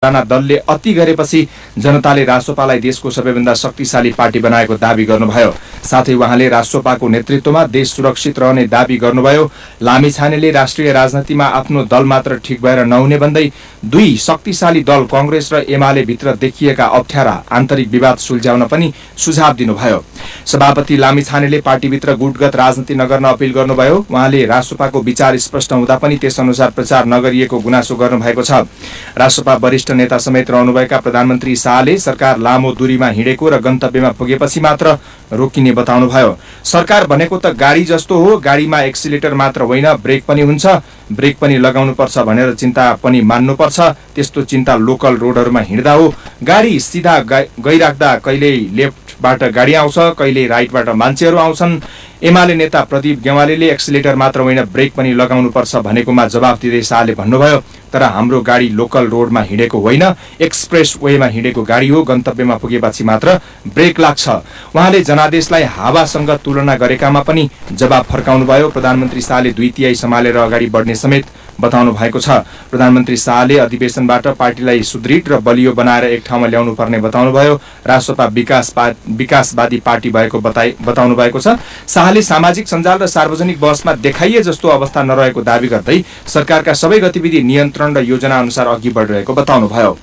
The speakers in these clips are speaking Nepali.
पुराना दलले अति गरेपछि जनताले रासोपालाई देशको सबैभन्दा शक्तिशाली पार्टी बनाएको दावी गर्नुभयो। साथै उहाँले रासोपाको नेतृत्वमा देश सुरक्षित रहने दावी गर्नुभयो। लामिछानेले राष्ट्रिय राजनीतिमा आफ्नो दल मात्र ठिक भएर नहुने भन्दै दुई शक्तिशाली दल कांग्रेस र एमाले भित्र देखिएका अप्ठ्यारा आन्तरिक विवाद सुल्झाउन पनि सुझाव दिनुभयो। सभापति लामिछानेले पार्टीभित्र गुटगत राजनीति नगर्न अपील गर्नुभयो। उहाँले रासोपाको विचार स्पष्ट हुँदा पनि त्यसअनुसार प्रचार नगरिएको गुनासो गर्नुभएको छ। रासोपा वरिष्ठ नेता समेत रहनुभएका प्रधानमन्त्री शाहले सरकार लामो दूरीमा हिँडेको र गन्तव्यमा पुगेपछि मात्र रोकिने बताउनुभयो। सरकार भनेको त गाडी जस्तो हो, गाडीमा एक्सिलेटर मात्र होइन ब्रेक पनि हुन्छ, ब्रेक पनि लगाउनुपर्छ भनेर चिन्ता पनि मान्नुपर्छ। त्यस्तो चिन्ता लोकल रोडहरूमा हिँड्दा हो। गाडी सिधा गइराख्दा कहिले लेफ्टबाट गाडी आउँछ, कहिले राइटबाट मान्छेहरू आउँछन्। एमाले नेता प्रदीप गेवालीले एक्सिलेटर मात्र होइन ब्रेक पनि लगाउनुपर्छ भनेकोमा जवाफ दिँदै शाहले भन्नुभयो, तर हाम्रो गाडी लोकल रोडमा हिँडेको होइन, एक्सप्रेस वेमा हिँडेको गाडी हो। गन्तव्यमा पुगेपछि मात्र ब्रेक लाग्छ। उहाँले जनादेशलाई हावासँग तुलना गरेकामा पनि जवाब फर्काउनुभयो। प्रधानमन्त्री शाहले 2/3 सम्हालेर अगाडि बढ्ने समेत बताउनु भएको छ। प्रधानमन्त्री शाहले अधिवेशनबाट पार्टीलाई सुदृढ र बलियो बनाएर एक ठाउँमा ल्याउनु पर्ने बताउनुभयो। रासोपा विकासवादी पार्टी भएको बताउनु भएको छ। शाहले सामाजिक सञ्जाल र सार्वजनिक बहसमा देखाइए जस्तो अवस्था नरहेको दावी गर्दै सरकारका सबै गतिविधि नियन्त्रण र योजना अनुसार अघि बढिरहेको बताउनुभयो।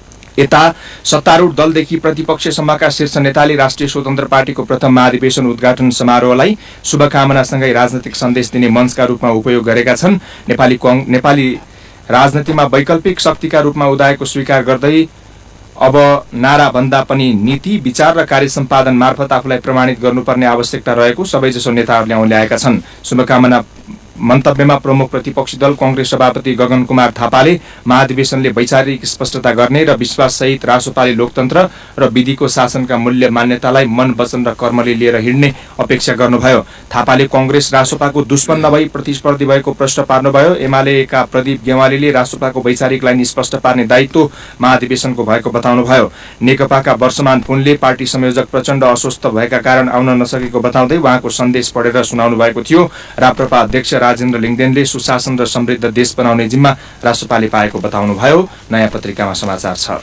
यता सत्तारूढ दलदेखि प्रतिपक्षसम्मका शीर्ष नेताले राष्ट्रिय स्वतन्त्र पार्टीको प्रथम महाधिवेशन उद्घाटन समारोहलाई शुभकामनासँगै राजनैतिक सन्देश दिने मञ्चका रूपमा उपयोग गरेका छन्। नेपाली राजनीतिमा वैकल्पिक शक्तिका रूपमा उदाएको स्वीकार गर्दै अब नारा भन्दा पनि नीति, विचार र कार्य सम्पादन मार्फत आफूलाई प्रमाणित गर्नुपर्ने आवश्यकता रहेको सबैजसो नेताहरूले औल्याएका छन्। शुभकामना मन्तव्यमा प्रमुख प्रतिपक्षी दल कांग्रेस सभापति गगन कुमार थापाले महाधिवेशनले वैचारिक स्पष्टता गर्ने र विश्वाससहित रासोपाले लोकतन्त्र र विधिको शासनका मूल्य मान्यतालाई मन, वचन र कर्मले लिएर हिँड्ने अपेक्षा गर्नुभयो। थापाले कांग्रेस रासोपाको दुश्मन नभई प्रतिस्पर्धी भएको प्रश्न पार्नुभयो। एमालेका प्रदीप गेवालीले रासोपाको वैचारिक लाइन स्पष्ट पार्ने दायित्व महाधिवेशनको भएको बताउनुभयो। नेकपाका वर्षमान पुनले पार्टी संयोजक प्रचण्ड अस्वस्थ भएका कारण आउन नसकेको बताउँदै उहाँको सन्देश पढेर सुनाउनु भएको थियो। राप्रपा अध्यक्ष राजेन्द्र लिङदेनले सुशासन र समृद्ध देश बनाउने जिम्मा रासोपाले पाएको बताउनुभयो। नयाँ पत्रिकामा समाचार छ।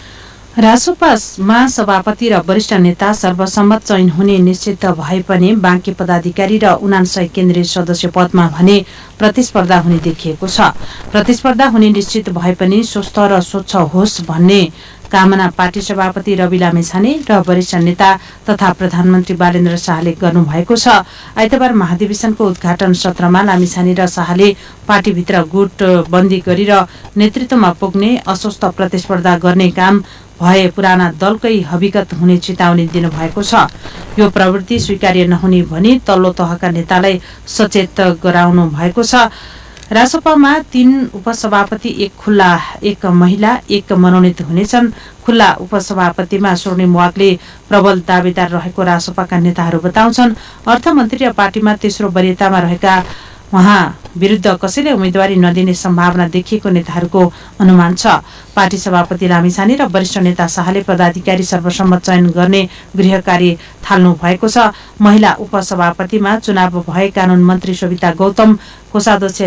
रासोपामा सभापति र वरिष्ठ नेता सर्वसम्मत चयन हुने निश्चित भए पनि बाँकी पदाधिकारी र 79 केन्द्रीय सदस्य पदमा भने प्रतिस्पर्धा हुने देखिएको छ। प्रतिस्पर्धा हुने निश्चित भए पनि स्वस्थ र स्वच्छ होस् भन्ने कामना पार्टी सभापति रवि लामिछाने र वरिष्ठ नेता तथा प्रधानमन्त्री बालेन्द्र शाहले गर्नुभएको छ। आइतबार महाधिवेशनको उद्घाटन सत्रमा लामिछाने र शाहले पार्टीभित्र गुट बन्दी गरेर नेतृत्वमा पुग्ने, अस्वस्थ प्रतिस्पर्धा गर्ने काम भए पुराना दलकै हविगत हुने चेतावनी दिनुभएको छ। यो प्रवृत्ति स्वीकार्य नहुने भनी तल्लो तहका नेतालाई सचेत गराउनु भएको छ। रासोपामा 3 उपसभापति, 1 खुल्ला, 1 महिला, 1 मनोनित हुनेछन्। खुल्ला उपसभापतिमा स्वर्णिम वाग्ले प्रबल दावेदार रहेको रासोपाका नेताहरू बताउँछन्। अर्थमन्त्री र पार्टीमा तेस्रो वरियतामा रहेका उहाँ विरुद्ध कसैले उम्मेदवारी नदिने सम्भावना देखिएको नेताहरूको अनुमान छ। पार्टी सभापति लामिछाने र वरिष्ठ नेता शाहले पदाधिकारी सर्वसम्मत चयन गर्ने गृह कार्य थाल्नु भएको छ। महिला उपसभापतिमा चुनाव भए कानून मन्त्री शोभिता गौतम, कोषाध्यक्ष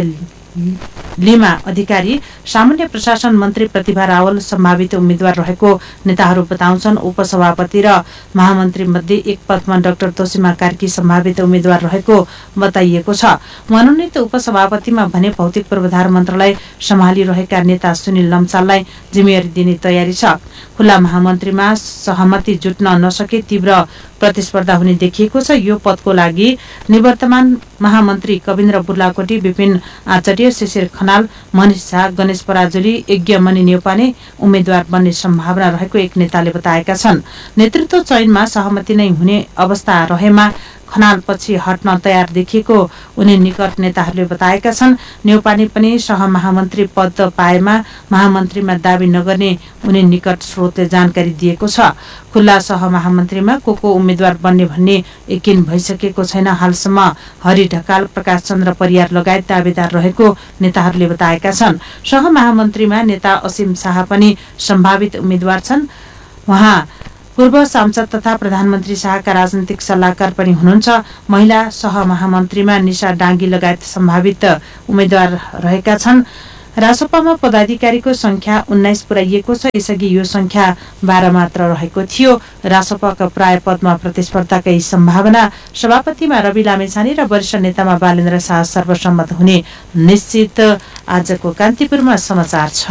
लिमा अधिकारी, सामान्य प्रशासन मन्त्री प्रतिभा रावल सम्भावित उम्मेद्वार रहेको नेताहरू बताउँछन्। उपसभापति र महामन्त्री मध्ये 1 पदमा डाक्टर तोसीमा कार्की सम्भावित उम्मेद्वार रहेको बताइएको छ। मनोनित उपसभापतिमा भने भौतिक पूर्वाधार मन्त्रालय सम्हालिरहेका नेता सुनिल लम्साललाई जिम्मेवारी दिने तयारी छ। खुल्ला महामन्त्रीमा सहमति जुट्न नसके तीव्र प्रतिस्पर्धा हुने देखिएको छ। यो पदको लागि निवर्तमान महामन्त्री कविन्द्र बुर्लाकोटी, विपिन आचार्य, शिशिर खनाल, मनिष झा, गणेश पराजुली, यज्ञमणि नेउपाने उम्मेद्वार बन्ने सम्भावना रहेको एक नेताले बताएका छन्। नेतृत्व चयनमा सहमति नै हुने अवस्था रहेमा खनाल पछि हट्न तयार देखिएको उनी निकट नेताहरूले बताएका छन्। नेउपाने पनि सहमहामन्त्री पद पाएमा महामन्त्रीमा दावी नगर्ने उनी निकट स्रोतले जानकारी दिएको छ। खुल्ला सहमहामन्त्रीमा को उम्मेद्वार बन्ने भन्ने यकिन भइसकेको छैन। हालसम्म हरि ढकाल, प्रकाश चन्द्र परियार लगायत दावेदार रहेको नेताहरूले बताएका छन्। सहमहामन्त्रीमा नेता असीम शाह पनि सम्भावित उम्मेद्वार छन्। उहाँ पूर्व सांसद तथा प्रधानमन्त्री शाहका राजनीतिक सल्लाहकार पनि हुनुहुन्छ। महिला सहमहामन्त्रीमा निशा डाङ्गी लगायत सम्भावित उम्मेद्वार रहेका छन्। रासपामा पदाधिकारीको संख्या 19 पुर्याइएको छ। यसअघि यो संख्या 12 मात्र रहेको थियो। रासपाका प्राय पदमा प्रतिस्पर्धाकै सम्भावना। सभापतिमा रवि लामेछाने र वरिष्ठ नेतामा बालेन्द्र शाह सर्वसम्मत हुने निश्चित। आजको कान्तिपुरमा समाचार छ।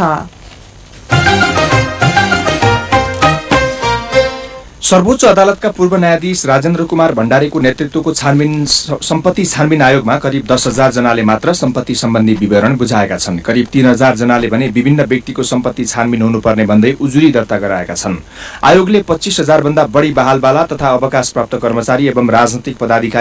सर्वोच्च अदालतका पूर्व न्यायाधीश राजेन्द्र कुमार भण्डारीको नेतृत्वको सम्पत्ति छानबिन आयोगमा करिब 10,000 जनाले मात्र सम्पत्ति सम्बन्धी विवरण बुझाएका छन्। करिब 3,000 जनाले भने विभिन्न व्यक्तिको सम्पत्ति छानबिन हुनुपर्ने भन्दै उजुरी दर्ता गराएका छन्। आयोगले 25,000 भन्दा बढी बहालवाला तथा अवकाशप्राप्त कर्मचारी एवं राजनैतिक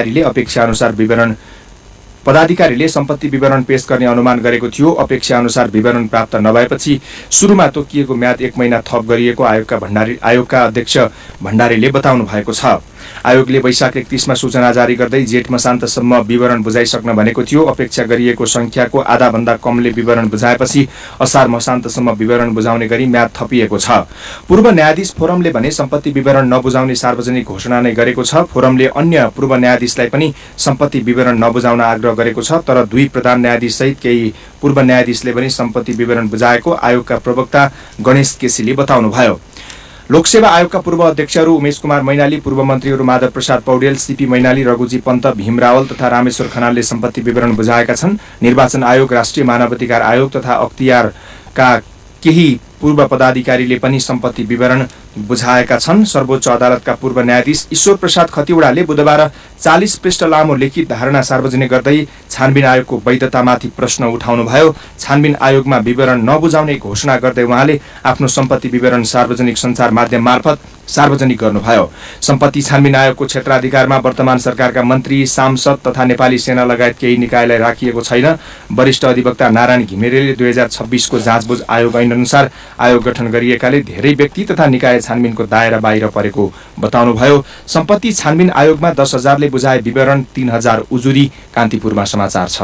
पदाधिकारीले सम्पत्ति विवरण पेश गर्ने अनुमान गरेको थियो। अपेक्षा अनुसार विवरण प्राप्त नभएपछि सुरुमा तोकिएको म्याद 1 महिना थप गरिएको आयोगका अध्यक्ष भण्डारीले बताउनु भएको छ। आयोगले वैशाख 31मा सूचना जारी गर्दै जेठ मसान्तसम्म विवरण बुझाइसक्न भनेको थियो। अपेक्षा गरिएको संख्याको आधा भन्दा कमले विवरण बुझाएपछि असार मसान्तसम्म विवरण बुझाउने गरी म्याद थपिएको छ। पूर्व न्यायाधीश फोरमले भने सम्पत्ति विवरण नबुझाउने सार्वजनिक घोषणा नै गरेको छ। फोरमले अन्य पूर्व न्यायाधीशलाई पनि सम्पत्ति विवरण नबुझाउन आग्रह गरेको छ। तर 2 प्रधान न्यायाधीश सहित केही पूर्व न्यायाधीशले पनि सम्पत्ति विवरण बुझाएको आयोगका प्रवक्ता गणेश केसीले बताउनुभयो। लोकसेवा आयोगका पूर्व अध्यक्षहरू उमेश कुमार मैनाली, पूर्व मन्त्रीहरू माधव प्रसाद पौडेल, सीपी मैनाली, रघुजी पन्त, भीम रावल तथा रामेश्वर खनालले सम्पत्ति विवरण बुझाएका छन्। निर्वाचन आयोग, राष्ट्रिय मानवाधिकार आयोग तथा अख्तियारका केही पूर्व पदाधिकारीले पनि सम्पत्ति विवरण बुझाएका छन्। सर्वोच्च अदालतका पूर्व न्यायाधीश ईश्वर प्रसाद खतिवड़ाले बुधबार 40 पृष्ठ लामो लिखित धारणा सार्वजनिक गर्दै छानबिन आयोगको वैधतामाथि प्रश्न उठाउनुभयो। छानबिन आयोगमा विवरण नबुझाउने घोषणा गर्दै उहाँले आफ्नो सम्पत्ति विवरण सार्वजनिक सञ्चार माध्यम मार्फत सार्वजनिक गर्नुभयो। सम्पत्ति छानबिन आयोगको क्षेत्राधिकारमा वर्तमान सरकारका मन्त्री, सांसद तथा नेपाली सेना लगायत केही निकायलाई राखिएको छैन। वरिष्ठ अधिवक्ता नारायण घिमिरेले 2026 को जाँचबुझ आयोग ऐन अनुसार आयोग गठन गरिएकाले धेरै व्यक्ति तथा निकाय छानबिनको दायरा बाहिर परेको बताउनुभयो। सम्पत्ति छानबिन आयोगमा 10,000ले बुझाए विवरण, 3,000 उजुरी। कान्तिपुरमा समाचार छ।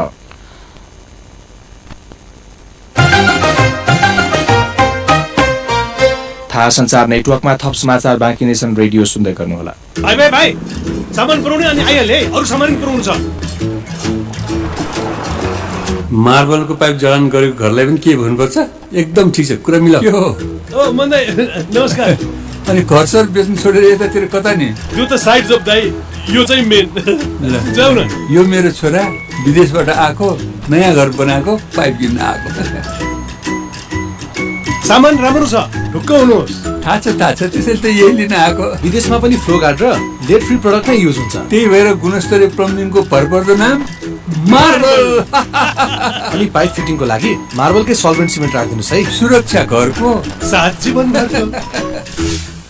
थाहा संचार नेटवर्कमा थप समाचार बाँकी नेसन रेडियो सुन्दै गर्नुहोला। भाइ सामान पुर्याउने अनि आइहाले, अरु सामान पुर्याउनु छ। मार्बलको पाइप जडान गरेको घरलाई पनि के भन्नुपर्छ? एकदम ठिक छ, कुरा मिलाऊ। ओ मन्दै नमस्कार। अनि घरसर बेच्नु छोडेर यतातिर कता नि? यो त साइड जब दाइ, यो चाहिँ मेन। जाऊ न। यो मेरो छोरा विदेशबाट आएको, नयाँ घर बनाएको, पाइप किन्न आएको। सामान राम्रो छ, ढुक्क हुनुहोस्। थाहा छ त्यसैले त यही लिन आएको। विदेशमा पनि फ्लो गार्ड र लेड फ्री प्रडक्ट नै युज हुन्छ। त्यही भएर गुणस्तरीय प्लम्बिङको भरपर्दो नाम मार्बल। अनि पाइप फिटिङको लागि मार्बलकै सल्भेन्ट सिमेन्ट राखिदिनुहोस् है। सुरक्षा घरको साथ जीवन घरको।